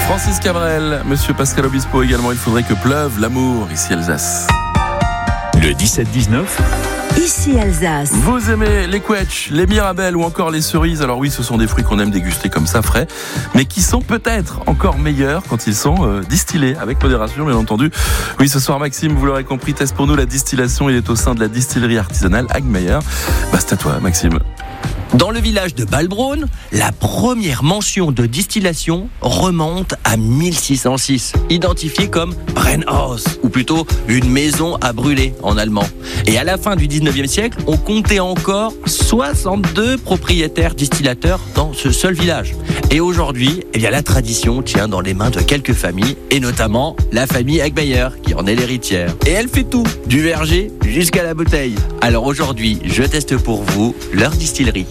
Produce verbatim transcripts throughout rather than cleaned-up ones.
Francis Cabrel, Monsieur Pascal Obispo également, il faudrait que pleuve l'amour, ici Alsace. Le dix-sept dix-neuf. Ici Alsace. Vous aimez les quetchs, les mirabelles ou encore les cerises? Alors oui, ce sont des fruits qu'on aime déguster comme ça, frais, mais qui sont peut-être encore meilleurs quand ils sont euh, distillés, avec modération bien entendu. Oui, ce soir Maxime, vous l'aurez compris, teste pour nous la distillation. Il est au sein de la distillerie artisanale Hagemeyer. Bah, c'est à toi Maxime. Dans le village de Ballbrunn, la première mention de distillation remonte à mille six cent six, identifiée comme Brennhaus, ou plutôt une maison à brûler en allemand. Et à la fin du dix-neuvième siècle, on comptait encore soixante-deux propriétaires distillateurs dans ce seul village. Et aujourd'hui, eh bien, la tradition tient dans les mains de quelques familles, et notamment la famille Hagemeyer, qui en est l'héritière. Et elle fait tout, du verger jusqu'à la bouteille. Alors aujourd'hui, je teste pour vous leur distillerie.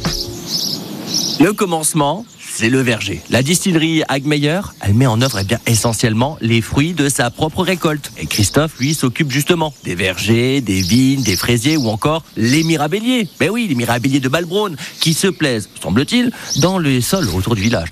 Le commencement, c'est le verger. La distillerie Hagemeyer, elle met en œuvre eh bien, essentiellement les fruits de sa propre récolte. Et Christophe, lui, s'occupe justement des vergers, des vignes, des fraisiers ou encore les mirabelliers. Ben oui, les mirabelliers de Ballbrunn, qui se plaisent, semble-t-il, dans les sols autour du village.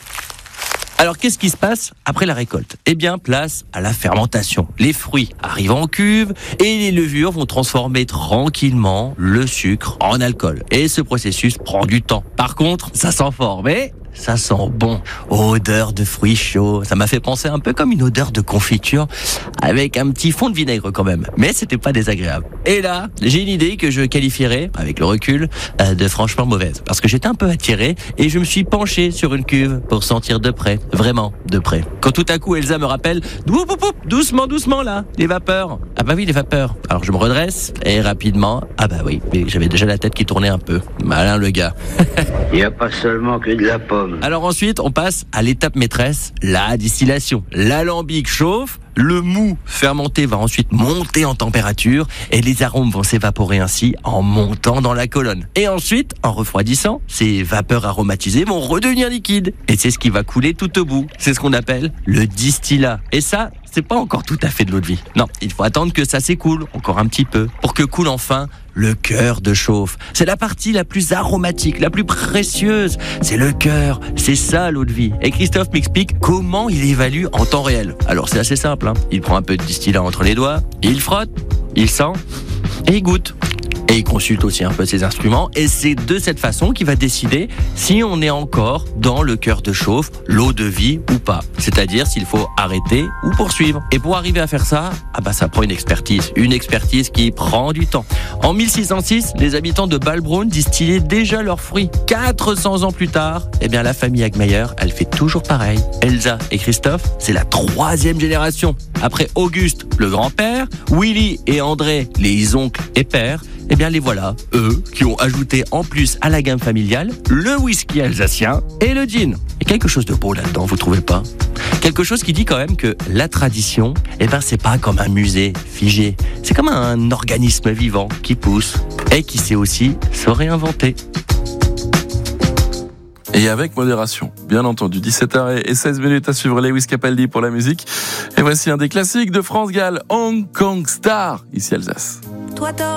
Alors, qu'est-ce qui se passe après la récolte? Eh bien, place à la fermentation. Les fruits arrivent en cuve et les levures vont transformer tranquillement le sucre en alcool. Et ce processus prend du temps. Par contre, ça sent fort, mais ça sent bon. Odeur de fruits chauds. Ça m'a fait penser un peu comme une odeur de confiture avec un petit fond de vinaigre quand même. Mais c'était pas désagréable. Et là, j'ai une idée que je qualifierais, avec le recul, euh, de franchement mauvaise. Parce que j'étais un peu attiré et je me suis penché sur une cuve pour sentir de près. Vraiment de près. Quand tout à coup Elsa me rappelle, doucement, doucement là, les vapeurs. Ah bah oui, les vapeurs. Alors je me redresse et rapidement, ah bah oui, j'avais déjà la tête qui tournait un peu. Malin le gars. Il n'y a pas seulement que de la pomme. Alors ensuite, on passe à l'étape maîtresse, la distillation. L'alambic chauffe, le mou fermenté va ensuite monter en température et les arômes vont s'évaporer ainsi en montant dans la colonne. Et ensuite, en refroidissant, ces vapeurs aromatisées vont redevenir liquides. Et c'est ce qui va couler tout au bout. C'est ce qu'on appelle le distillat. Et ça, c'est pas encore tout à fait de l'eau de vie. Non, il faut attendre que ça s'écoule encore un petit peu pour que coule enfin le cœur de chauffe. C'est la partie la plus aromatique, la plus précieuse. C'est le cœur. C'est ça l'eau de vie. Et Christophe m'explique comment il évalue en temps réel. Alors c'est assez simple, hein. Il prend un peu de distillat entre les doigts, il frotte, il sent et il goûte. Et il consulte aussi un peu ses instruments. Et c'est de cette façon qu'il va décider si on est encore dans le cœur de chauffe, l'eau de vie ou pas. C'est-à-dire s'il faut arrêter ou poursuivre. Et pour arriver à faire ça, ah bah ça prend une expertise. Une expertise qui prend du temps. En mille six cent six, les habitants de Ballbrunn distillaient déjà leurs fruits. quatre cents ans plus tard, eh bien la famille Hagemeyer, elle fait toujours pareil. Elsa et Christophe, c'est la troisième génération. Après Auguste, le grand-père, Willy et André, les oncles et pères, eh bien les voilà, eux, qui ont ajouté en plus à la gamme familiale le whisky alsacien et le gin. Et quelque chose de beau là-dedans, vous trouvez pas? Quelque chose qui dit quand même que la tradition, eh ben c'est pas comme un musée figé. C'est comme un organisme vivant qui pousse et qui sait aussi se réinventer. Et avec modération, bien entendu. dix-sept heures seize minutes à suivre Lewis Capaldi pour la musique. Et voici un des classiques de France Gall, Hong Kong Star, ici Alsace. Toi,